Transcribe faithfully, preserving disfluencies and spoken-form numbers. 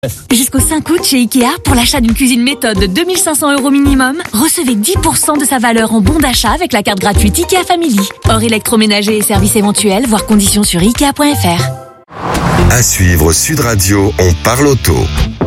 Jusqu'au cinq août chez Ikea, pour l'achat d'une cuisine méthode de deux mille cinq cents euros minimum, recevez dix pour cent de sa valeur en bon d'achat avec la carte gratuite Ikea Family. Hors électroménager et services éventuels, voire conditions sur ikea point f r. À suivre Sud Radio, on parle auto.